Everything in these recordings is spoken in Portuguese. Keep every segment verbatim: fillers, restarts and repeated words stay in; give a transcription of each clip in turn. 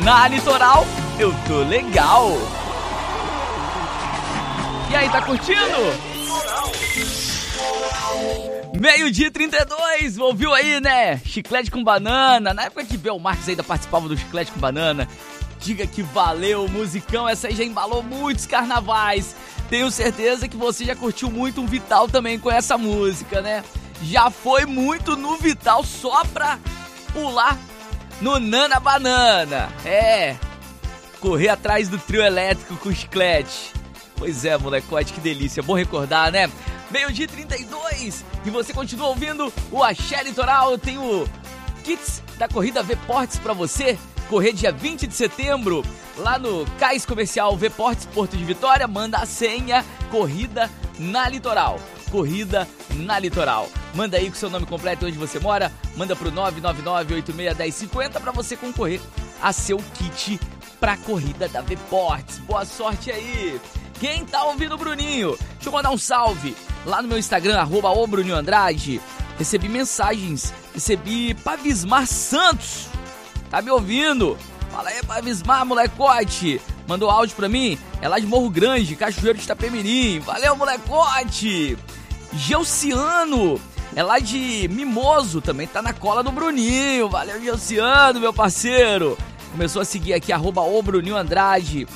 Na Litoral, eu tô legal. E aí, tá curtindo? Meio-dia e trinta e dois, ouviu aí, né? Chiclete com banana. Na época que Bel Marques ainda participava do Chiclete com banana. Diga que valeu, musicão. Essa aí já embalou muitos carnavais. Tenho certeza que você já curtiu muito um Vital também com essa música, né? Já foi muito no Vital só pra pular no Nana Banana. É, correr atrás do trio elétrico com chiclete. Pois é, molecote, que delícia. Bom recordar, né? Meio-dia e trinta e dois. E você continua ouvindo o Axé Litoral. Tem o kits da Corrida V-Ports pra você. Correr dia vinte de setembro, lá no Cais Comercial V-Ports, Porto de Vitória. Manda a senha Corrida na Litoral. Corrida na Litoral. Manda aí com seu nome completo e onde você mora. Manda pro nove nove nove, oito seis, um zero cinco zero pra você concorrer a seu kit pra Corrida da V-Ports. Boa sorte aí. Quem tá ouvindo o Bruninho? Deixa eu mandar um salve. Lá no meu Instagram, arroba o Bruninho Andrade. Recebi mensagens. Recebi Pavismar Santos. Tá me ouvindo? Fala aí, Pavismar, molecote. Mandou áudio pra mim. É lá de Morro Grande, Cachoeiro de Itapemirim. Valeu, molecote. Geuciano. É lá de Mimoso. Também tá na cola do Bruninho. Valeu, Geuciano, meu parceiro. Começou a seguir aqui, arroba o Bruninho Andrade.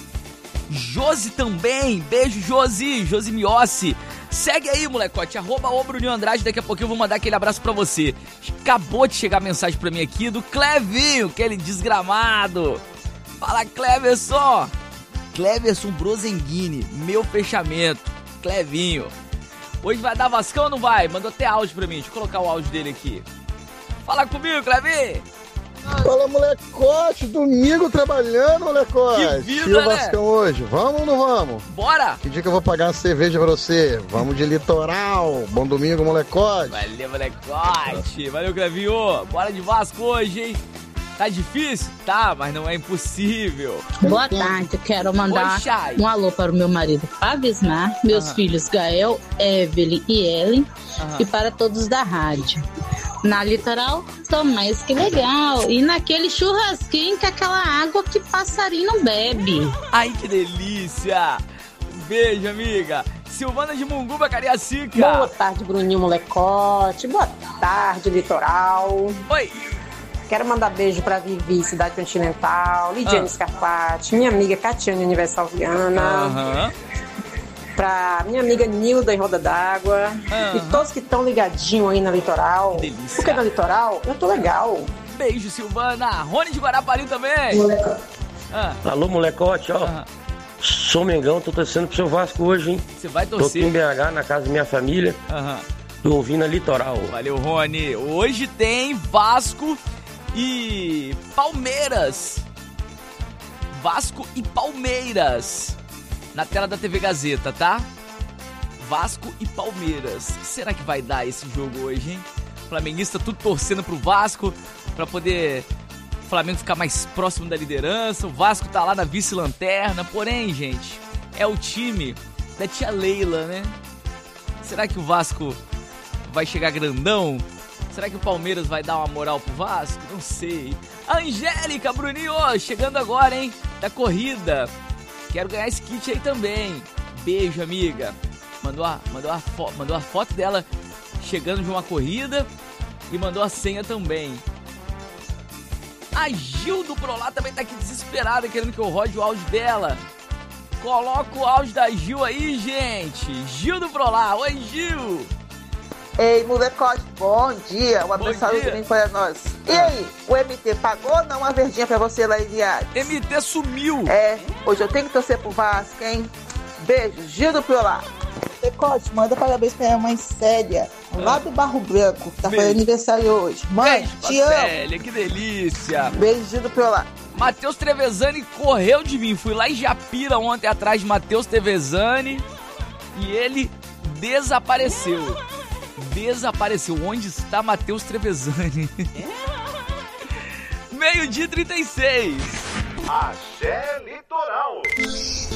Josi também. Beijo, Josi. Josi Miossi. Segue aí, molecote, arroba o Bruninho Andrade. Daqui a pouquinho eu vou mandar aquele abraço pra você. Acabou de chegar a mensagem pra mim aqui do Clevinho, aquele desgramado. Fala, Cleverson. Cleverson Brosenghini, meu fechamento. Clevinho. Hoje vai dar Vascão ou não vai? Mandou até áudio pra mim. Deixa eu colocar o áudio dele aqui. Fala comigo, Clevinho. Fala, molecote, domingo trabalhando, molecote. Que vida, e o né? Vascão hoje, vamos ou não vamos? Bora! Que dia que eu vou pagar uma cerveja pra você? Vamos de Litoral. Bom domingo, molecote. Valeu, molecote. Valeu, Clevinho. Bora de Vasco hoje, hein? Tá difícil? Tá, mas não é impossível. Boa tarde, eu quero mandar Oi, Chay. um alô para o meu marido Pavismar, meus Aham. filhos Gael, Evelyn e Ellen, Aham. e para todos da rádio. Na Litoral, tô mais que legal. E naquele churrasquinho com aquela água que passarinho não bebe. Ai, que delícia. Um beijo, amiga. Silvana de Munguba, Cariacica. Boa tarde, Bruninho Molecote. Boa tarde, Litoral. Oi. Quero mandar beijo pra Vivi, Cidade Continental, Lidiane Ah. Scarpati, minha amiga Catiane Universal Viana, Aham. pra minha amiga Nilda em Roda d'Água, Aham. e todos que estão ligadinhos aí na Litoral. Que delícia. Porque na Litoral eu tô legal. Beijo, Silvana. Rony de Guarapari também. Ah, Alô, molecote, ó. aham. Sou Mengão, tô torcendo pro seu Vasco hoje, hein? Você vai Tô aqui torcer. em B H, na casa da minha família, Aham. tô ouvindo a Litoral. Valeu, Rony. Hoje tem Vasco e Palmeiras. Vasco e Palmeiras. Na tela da T V Gazeta, tá? Vasco e Palmeiras. O que será que vai dar esse jogo hoje, hein? Flamenguista tudo torcendo pro Vasco pra poder o Flamengo ficar mais próximo da liderança. O Vasco tá lá na vice-lanterna. Porém, gente, é o time da tia Leila, né? Será que o Vasco vai chegar grandão? Será que o Palmeiras vai dar uma moral pro Vasco? Não sei. A Angélica, Bruninho, chegando agora, hein? Da corrida. Quero ganhar esse kit aí também. Beijo, amiga. Mandou a, mandou a, fo- mandou a foto dela chegando de uma corrida e mandou a senha também. A Gil do Prolá também tá aqui desesperada, querendo que eu rode o áudio dela. Coloca o áudio da Gil aí, gente. Gil do Prolá. Oi, Gil. Ei, molecote, bom dia. Uma Bom mensagem dia. também para nós. E Ah. aí, o M T pagou ou não uma verdinha pra você lá em Viagem? M T sumiu. É, hoje eu tenho que torcer pro Vasco, hein? Beijo, Gil do Piolá. Molecote, manda parabéns pra minha mãe Célia, lá do Barro Branco, que tá Beijo. fazendo aniversário hoje. Mãe, Beijo pra te amo. Célia, que delícia. Beijo, Gil do Piolá. Matheus Trevezani correu de mim. Fui lá em Japira ontem atrás de Matheus Trevezani e ele desapareceu. Desapareceu. Onde está Matheus Trevezani? Meio-dia e trinta e seis. Axé Litoral.